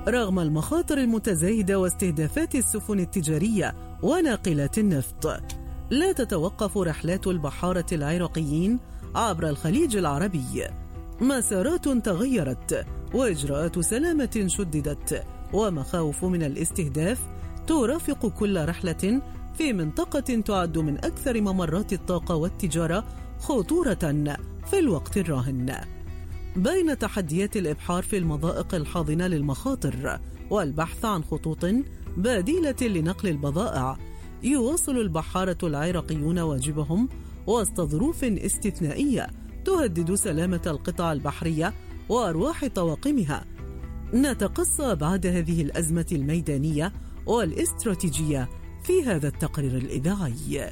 رغم المخاطر المتزايدة واستهدافات السفن التجارية وناقلات النفط. لا تتوقف رحلات البحارة العراقيين عبر الخليج العربي، مسارات تغيرت وإجراءات سلامة شددت، ومخاوف من الاستهداف ترافق كل رحلة في منطقة تعد من أكثر ممرات الطاقة والتجارة خطورة في الوقت الراهن. بين تحديات الإبحار في المضائق الحاضنة للمخاطر والبحث عن خطوط بديلة لنقل البضائع، يواصل البحارة العراقيون واجبهم وسط ظروف استثنائية تهدد سلامة القطع البحرية وأرواح طواقمها. نتقصى أبعاد هذه الأزمة الميدانية والاستراتيجية في هذا التقرير الإذاعي.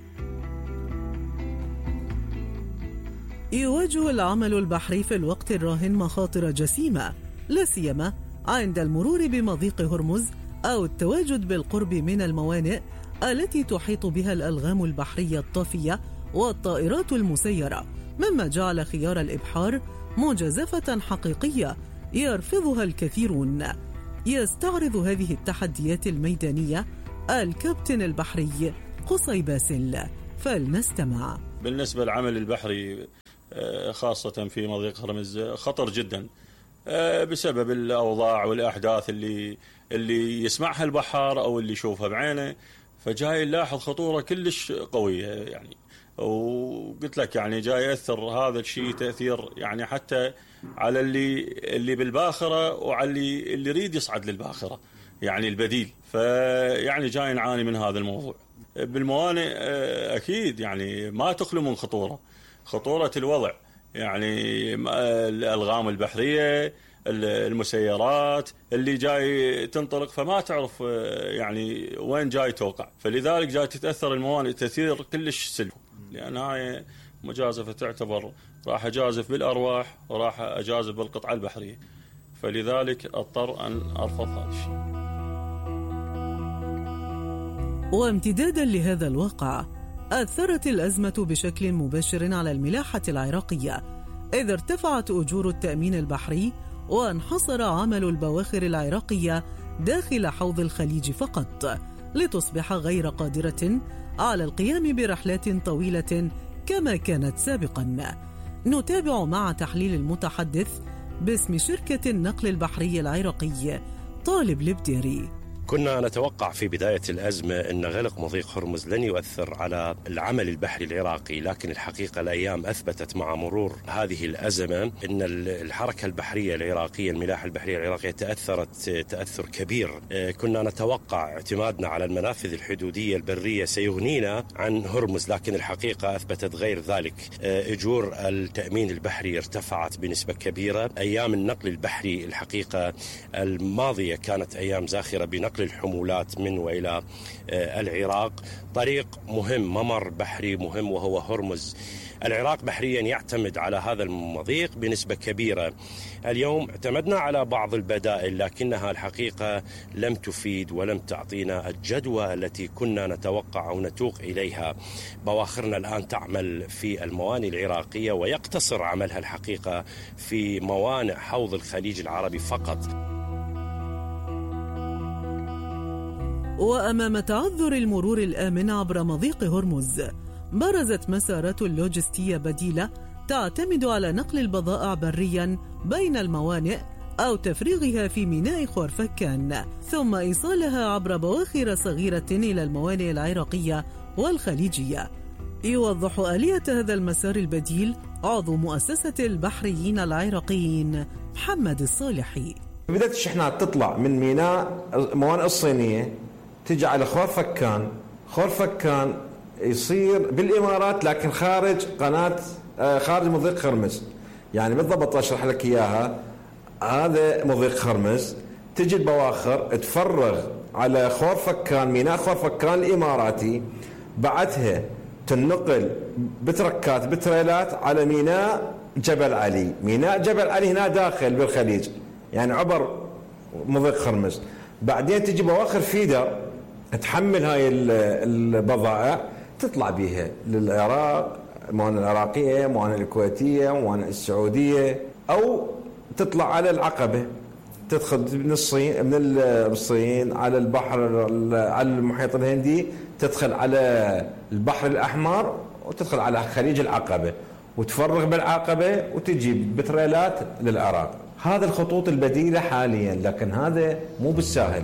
يواجه العمل البحري في الوقت الراهن مخاطر جسيمة، لا سيما عند المرور بمضيق هرمز أو التواجد بالقرب من الموانئ التي تحيط بها الألغام البحرية الطافية والطائرات المسيرة، مما جعل خيار الإبحار مجازفة حقيقية يرفضها الكثيرون. يستعرض هذه التحديات الميدانية الكابتن البحري قصي باسل، فلنستمع. بالنسبة للعمل البحري خاصة في مضيق هرمز خطر جدا بسبب الأوضاع والأحداث اللي يسمعها البحار أو اللي يشوفها بعينه، فجاي نلاحظ خطورة كلش قوية يعني. وقلت لك يعني جاي يأثر هذا الشيء تأثير يعني حتى على اللي بالباخرة وعلى اللي يريد يصعد للباخرة يعني البديل، فيعني جاي نعاني من هذا الموضوع. بالموانئ أكيد يعني ما تخلو من خطورة الوضع، يعني الألغام البحرية، المسيرات اللي جاي تنطلق، فما تعرف يعني وين جاي توقع، فلذلك جاي تتأثر الموانئ تأثير كلش سلبي، لأن هاي مجازفة تعتبر راح أجازف بالأرواح وراح أجازف بالقطعة البحرية، فلذلك اضطر أن أرفض هذا الشيء. وامتدادا لهذا الواقع، أثرت الأزمة بشكل مباشر على الملاحة العراقية، إذ ارتفعت أجور التأمين البحري وانحصر عمل البواخر العراقية داخل حوض الخليج فقط، لتصبح غير قادرة على القيام برحلات طويلة كما كانت سابقا. نتابع مع تحليل المتحدث باسم شركة النقل البحري العراقي طالب البديري. كنا نتوقع في بداية الأزمة أن غلق مضيق هرمز لن يؤثر على العمل البحري العراقي، لكن الحقيقة الأيام أثبتت مع مرور هذه الأزمة أن الحركة البحرية العراقية، الملاحة البحرية العراقية تأثرت تأثر كبير. كنا نتوقع اعتمادنا على المنافذ الحدودية البرية سيغنينا عن هرمز، لكن الحقيقة أثبتت غير ذلك. أجور التأمين البحري ارتفعت بنسبة كبيرة. أيام النقل البحري الحقيقة الماضية كانت أيام زاخرة بنقل الحمولات من وإلى العراق. طريق مهم، ممر بحري مهم وهو هرمز. العراق بحريا يعتمد على هذا المضيق بنسبة كبيرة. اليوم اعتمدنا على بعض البدائل، لكنها الحقيقة لم تفيد ولم تعطينا الجدوى التي كنا نتوقع أو نتوق إليها. بواخرنا الآن تعمل في الموانئ العراقية، ويقتصر عملها الحقيقة في موانئ حوض الخليج العربي فقط. وأمام تعذر المرور الآمن عبر مضيق هرمز، برزت مسارات لوجستية بديلة تعتمد على نقل البضائع بريا بين الموانئ أو تفريغها في ميناء خورفكان، ثم إيصالها عبر بواخر صغيرة إلى الموانئ العراقية والخليجية. يوضح آلية هذا المسار البديل عضو مؤسسة البحريين العراقيين محمد الصالحي. بدأت الشحنات تطلع من ميناء الموانئ الصينية تجي على خورفكان. خورفكان يصير بالإمارات لكن خارج قناة خارج مضيق هرمز، يعني بالضبط أشرح لك إياها. هذا مضيق هرمز، تجي البواخر تفرغ على خورفكان، ميناء خورفكان الإماراتي، بعدها تنقل بتركات بتريلات على ميناء جبل علي. ميناء جبل علي هنا داخل بالخليج، يعني عبر مضيق هرمز. بعدين تجي بواخر فيدر تحمل هاي البضائع تطلع بيها للعراق، موانئ العراقية، موانئ الكويتية، موانئ السعودية، أو تطلع على العقبة تدخل من الصين، من الصين على البحر، على المحيط الهندي، تدخل على البحر الأحمر وتدخل على خليج العقبة وتفرغ بالعقبة وتجي بتريلات للعراق. هذا الخطوط البديلة حاليا، لكن هذا مو بالساهل.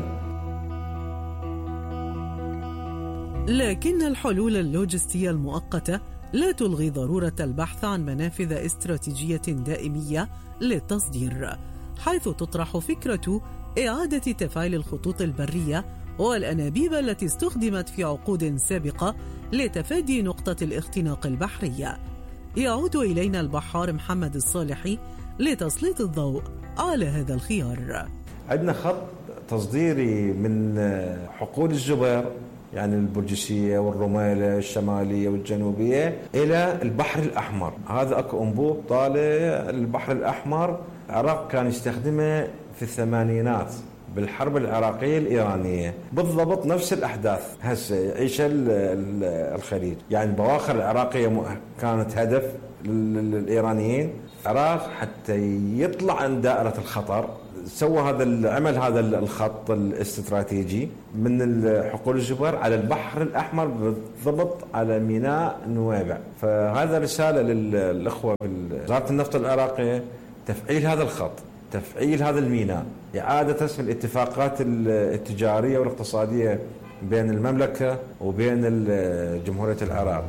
لكن الحلول اللوجستية المؤقتة لا تلغي ضرورة البحث عن منافذ استراتيجية دائمية للتصدير، حيث تطرح فكرة إعادة تفعيل الخطوط البرية والأنابيب التي استخدمت في عقود سابقة لتفادي نقطة الاختناق البحرية. يعود إلينا البحار محمد الصالحي لتسليط الضوء على هذا الخيار. عندنا خط تصديري من حقول الزبير، يعني البرجسية والرميلة الشمالية والجنوبية، إلى البحر الأحمر. هذا أكو أنبوب طالع البحر الأحمر. العراق كان يستخدمه في الثمانينات بالحرب العراقية الإيرانية، بالضبط نفس الأحداث هسه يعيشها الخليج. يعني البواخر العراقية كانت هدف للإيرانيين. العراق حتى يطلع عن دائرة الخطر سوى عمل هذا الخط الاستراتيجي من حقول الزبير على البحر الأحمر، بالضبط على ميناء نويبع. فهذا رسالة للأخوة بوزارة النفط العراقية، تفعيل هذا الخط، تفعيل هذا الميناء، إعادة رسم الاتفاقات التجارية والاقتصادية بين المملكة وبين جمهورية العراق.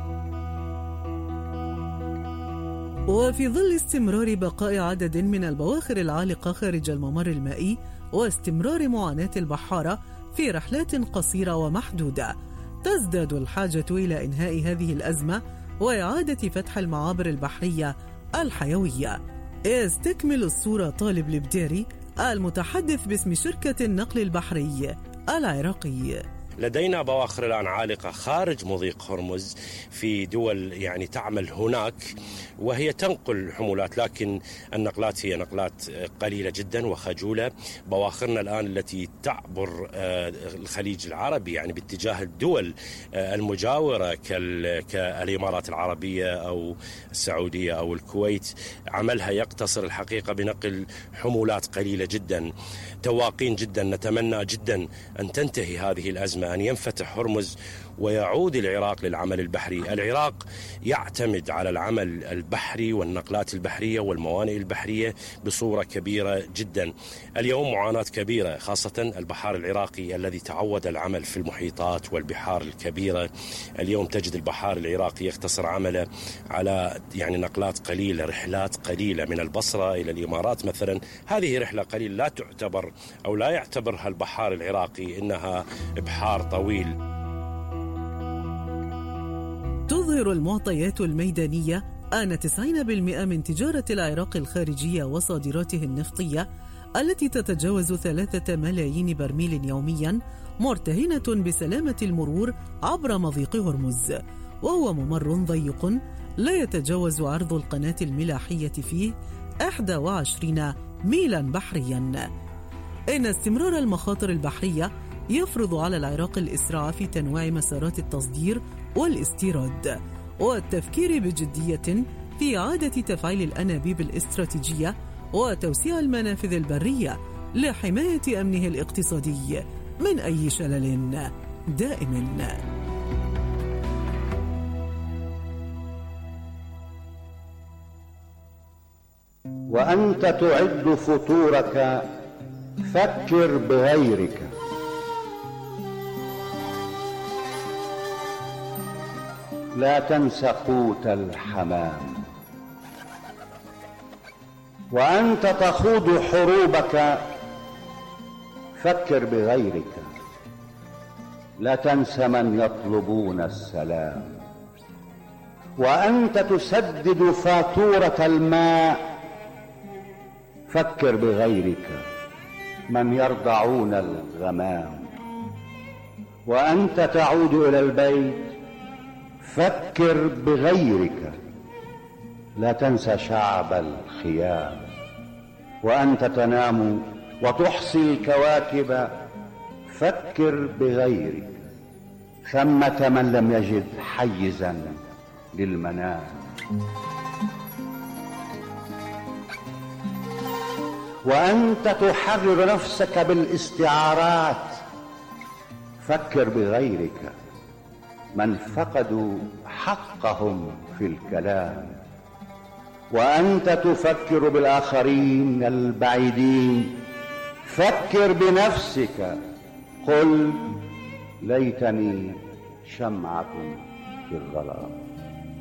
وفي ظل استمرار بقاء عدد من البواخر العالقة خارج الممر المائي واستمرار معاناة البحارة في رحلات قصيرة ومحدودة، تزداد الحاجة إلى إنهاء هذه الأزمة وإعادة فتح المعابر البحرية الحيوية. يستكمل الصورة طالب البديري المتحدث باسم شركة النقل البحري العراقي. لدينا بواخر الآن عالقة خارج مضيق هرمز في دول يعني تعمل هناك، وهي تنقل حمولات، لكن النقلات هي نقلات قليلة جدا وخجولة. بواخرنا الآن التي تعبر الخليج العربي يعني باتجاه الدول المجاورة كالإمارات العربية أو السعودية أو الكويت، عملها يقتصر الحقيقة بنقل حمولات قليلة جدا. تواقين جدا، نتمنى جدا أن تنتهي هذه الأزمة، أن ينفتح هرمز ويعود العراق للعمل البحري. العراق يعتمد على العمل البحري والنقلات البحرية والموانئ البحرية بصورة كبيرة جدا. اليوم معاناة كبيرة، خاصة البحار العراقي الذي تعود العمل في المحيطات والبحار الكبيرة. اليوم تجد البحار العراقي يقتصر عمله على يعني نقلات قليلة، رحلات قليلة من البصرة إلى الإمارات مثلا. هذه رحلة قليلة لا تعتبر أو لا يعتبرها البحار العراقي إنها بحار طويل. تظهر المعطيات الميدانية أن 90% من تجارة العراق الخارجية وصادراته النفطية التي تتجاوز 3 ملايين برميل يوميا مرتهنة بسلامة المرور عبر مضيق هرمز، وهو ممر ضيق لا يتجاوز عرض القناة الملاحية فيه 21 ميلا بحريا. إن استمرار المخاطر البحرية يفرض على العراق الإسراع في تنويع مسارات التصدير والاستيراد، والتفكير بجدية في إعادة تفعيل الأنابيب الاستراتيجية وتوسيع المنافذ البرية لحماية أمنه الاقتصادي من أي شلل دائم. وأنت تعد فطورك فكر بغيرك. لا تنس قوت الحمام. وأنت تخوض حروبك فكر بغيرك. لا تنس من يطلبون السلام. وأنت تسدد فاتورة الماء فكر بغيرك من يرضعون الغمام. وأنت تعود إلى البيت فكر بغيرك. لا تنسى شعب الخيام. وأنت تنام وتحصي الكواكب فكر بغيرك. ثمة من لم يجد حيزا للمنام. وأنت تحرر نفسك بالاستعارات، فكر بغيرك من فقدوا حقهم في الكلام. وأنت تفكر بالآخرين البعيدين، فكر بنفسك، قل ليتني شمعة في الظلام.